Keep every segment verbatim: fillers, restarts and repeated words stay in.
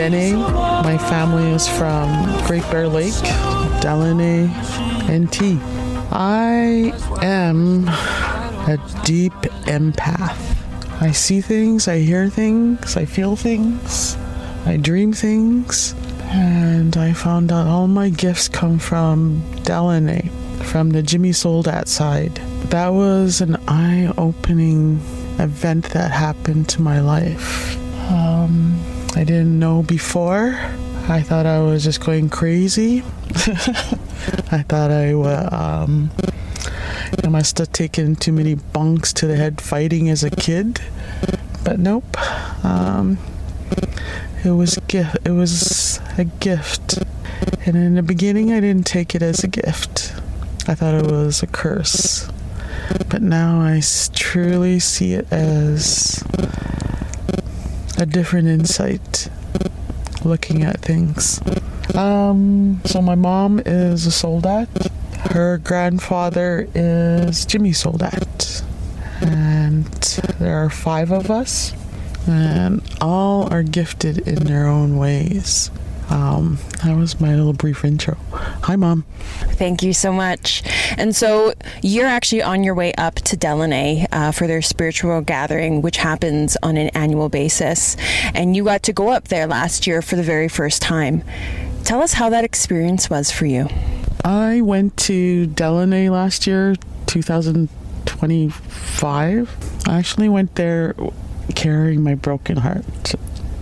Dene. My family is from Great Bear Lake, Delaney, and T. I am a deep empath. I see things, I hear things, I feel things, I dream things, and I found out all my gifts come from Delaney, from the Jimmy Soldat side. That was an eye-opening event that happened to my life. Um, I didn't know before. I thought I was just going crazy. I thought I was, um, I must have taken too many bonks to the head fighting as a kid. But nope. Um, it was gift. It was a gift. And in the beginning, I didn't take it as a gift. I thought it was a curse. But now I truly see it as a different insight, looking at things. Um, so my mom is a Soldat. Her grandfather is Jimmy Soldat. And there are five of us. And all are gifted in their own ways. Um, that was my little brief intro. Hi, Mom. Thank you so much. And so you're actually on your way up to Delaney uh, for their spiritual gathering, which happens on an annual basis. And you got to go up there last year for the very first time. Tell us how that experience was for you. I went to Delaney last year, two thousand twenty-five. I actually went there carrying my broken heart.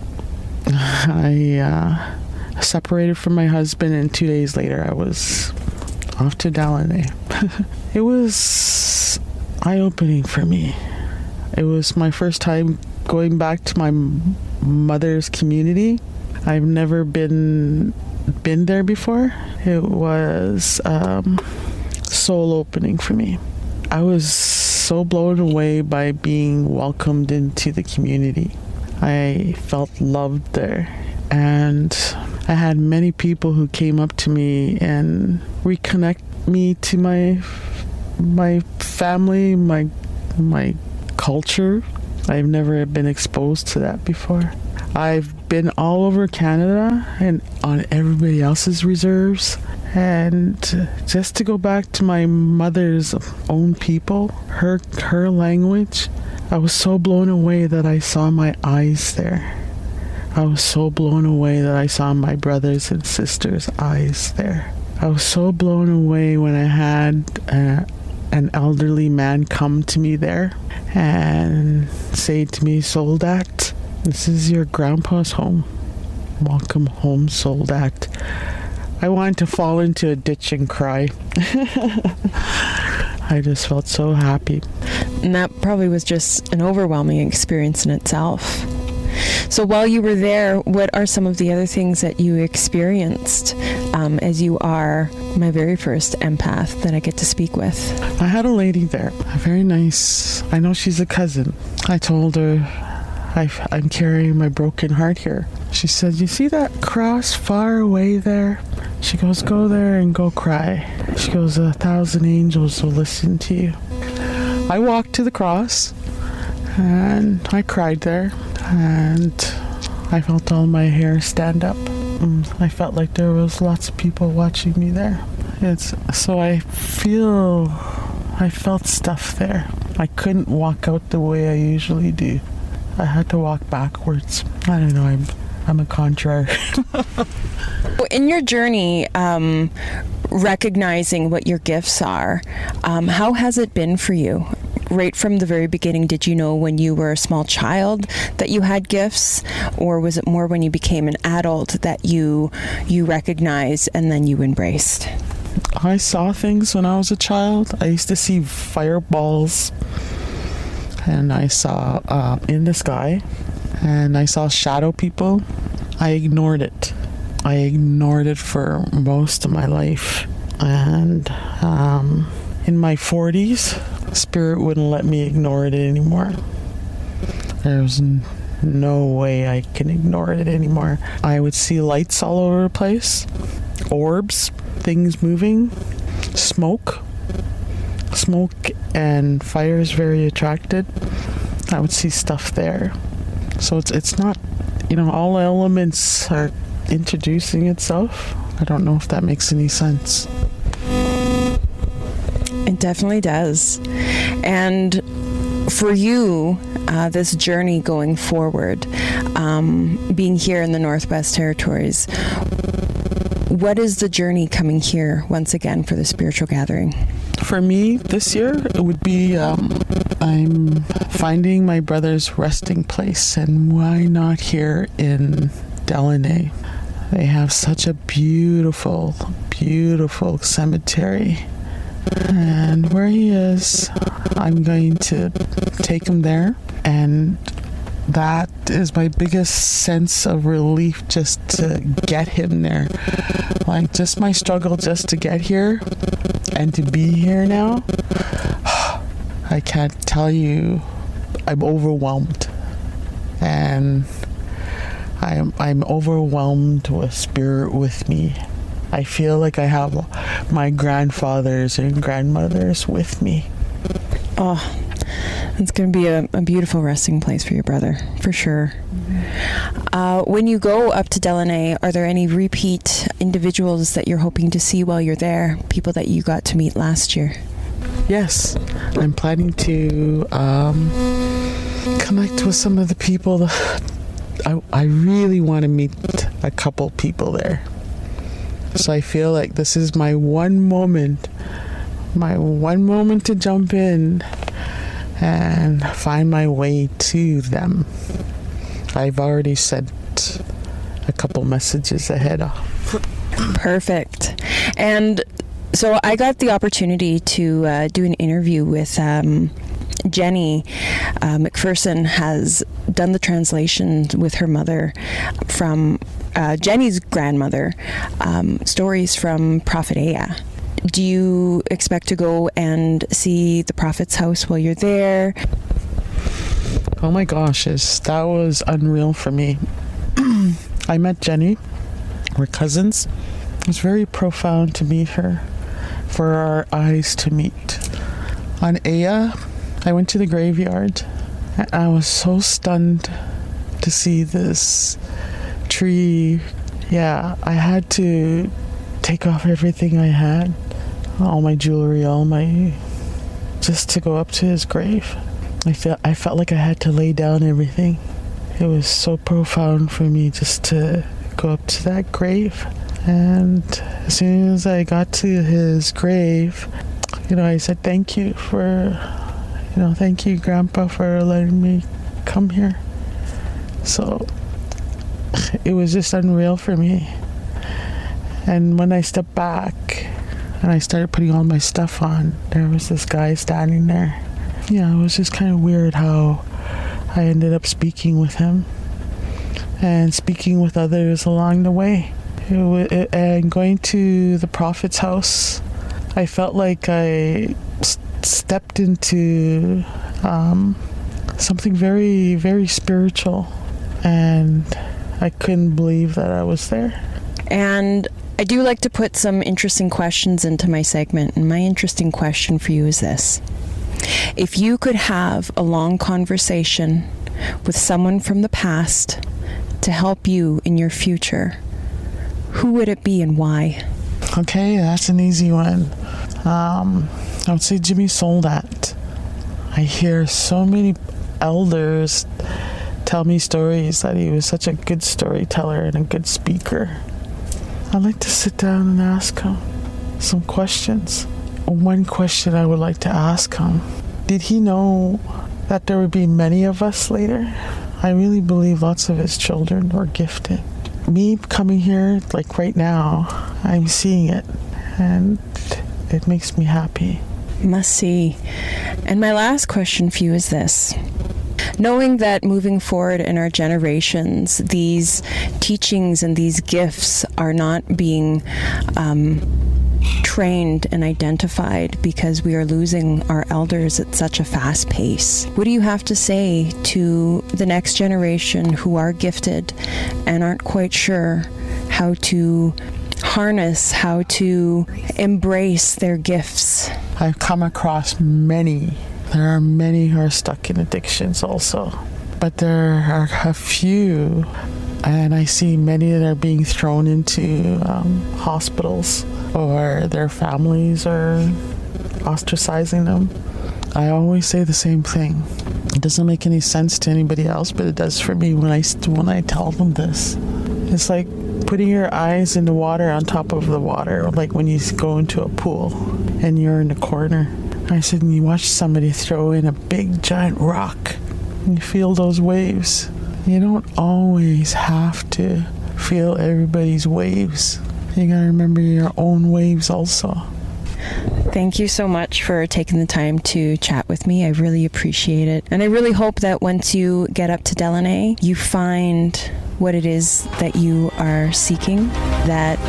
I uh, separated from my husband, and two days later I was off to Delaney. It was eye-opening for me. It was my first time going back to my mother's community. I've never been been there before. It was um, soul-opening for me. I was so blown away by being welcomed into the community. I felt loved there, and I had many people who came up to me and reconnect me to my my family, my my culture. I've never been exposed to that before. I've been all over Canada and on everybody else's reserves, and just to go back to my mother's own people, her her language, I was so blown away that I saw my eyes there. I was so blown away that I saw my brothers and sisters' eyes there. I was so blown away when I had uh, an elderly man come to me there and say to me, "Soldat, this is your grandpa's home. Welcome home, Soldat." I wanted to fall into a ditch and cry. I just felt so happy. And that probably was just an overwhelming experience in itself. So while you were there, what are some of the other things that you experienced um, as you are my very first empath that I get to speak with? I had a lady there, a very nice, I know she's a cousin. I told her, I've, I'm carrying my broken heart here. She said, "You see that cross far away there?" She goes, "Go there and go cry." She goes, "A thousand angels will listen to you." I walked to the cross and I cried there, and I felt all my hair stand up. I felt like there was lots of people watching me there. It's so I feel I felt stuff there. I couldn't walk out the way I usually do. I had to walk backwards. I don't know, I'm I'm a contrary. In your journey, um, recognizing what your gifts are, um, how has it been for you? Right from the very beginning, did you know when you were a small child that you had gifts, or was it more when you became an adult that you you recognized and then you embraced? I saw things when I was a child. I used to see fireballs, and I saw uh, in the sky, and I saw shadow people. I ignored it. I ignored it for most of my life, and um, in my forties, Spirit wouldn't let me ignore it anymore. There's n- no way I can ignore it anymore. I would see lights all over the place, orbs, things moving, smoke. Smoke and fire is very attracted. I would see stuff there. So it's it's not you know, all elements are introducing itself. I don't know if that makes any sense. It definitely does. And for you, uh, this journey going forward, um, being here in the Northwest Territories, what is the journey coming here once again for the spiritual gathering? For me, this year, it would be um, I'm finding my brother's resting place, and why not here in Delaunay? They have such a beautiful, beautiful cemetery. And where he is, I'm going to take him there. And that is my biggest sense of relief, just to get him there. Like, just my struggle just to get here and to be here now. I can't tell you, I'm overwhelmed. And I'm, I'm overwhelmed with spirit with me. I feel like I have my grandfathers and grandmothers with me. Oh, it's going to be a, a beautiful resting place for your brother, for sure. Uh, when you go up to Delaunay, are there any repeat individuals that you're hoping to see while you're there? People that you got to meet last year? Yes, I'm planning to um, connect with some of the people that I, I really want to meet a couple people there. So I feel like this is my one moment, my one moment to jump in and find my way to them. I've already sent a couple messages ahead of. Perfect. And so I got the opportunity to uh, do an interview with um, Jenny uh, McPherson. Has done the translation with her mother from uh, Jenny's grandmother, um, stories from Prophet Aya. Do you expect to go and see the Prophet's house while you're there? Oh my gosh, that was unreal for me. I met Jenny. We're cousins. It was very profound to meet her, for our eyes to meet. On Aya, I went to the graveyard, and I was so stunned to see this tree. Yeah, I had to take off everything I had, all my jewelry, all my, just to go up to his grave. I felt I felt like I had to lay down everything. It was so profound for me just to go up to that grave. And as soon as I got to his grave, you know, I said, thank you for, you know, thank you, Grandpa, for letting me come here. So it was just unreal for me. And when I stepped back and I started putting all my stuff on, there was this guy standing there. Yeah, it was just kind of weird how I ended up speaking with him and speaking with others along the way. It w- it, and going to the Prophet's house, I felt like I s- stepped into um, something very, very spiritual, and I couldn't believe that I was there. And I do like to put some interesting questions into my segment, and my interesting question for you is this. If you could have a long conversation with someone from the past to help you in your future, who would it be and why? Okay, that's an easy one. Um, I would say Jimmy Soldat. I hear so many elders tell me stories that he was such a good storyteller and a good speaker. I'd like to sit down and ask him some questions. One question I would like to ask him: did he know that there would be many of us later? I really believe lots of his children were gifted. Me coming here, like right now, I'm seeing it, and it makes me happy. Must see. And my last question for you is this. Knowing that moving forward in our generations, these teachings and these gifts are not being um, trained and identified because we are losing our elders at such a fast pace. What do you have to say to the next generation who are gifted and aren't quite sure how to harness, how to embrace their gifts? I've come across many. There are many who are stuck in addictions also. But there are a few And I see many that are being thrown into um, hospitals, or their families are ostracizing them. I always say the same thing. It doesn't make any sense to anybody else, but it does for me when I, when I tell them this. It's like putting your eyes in the water on top of the water, like when you go into a pool and you're in the corner. I said, and you watch somebody throw in a big giant rock and you feel those waves. You don't always have to feel everybody's waves. You gotta remember your own waves also. Thank you so much for taking the time to chat with me. I really appreciate it. And I really hope that once you get up to Delaunay, you find what it is that you are seeking, that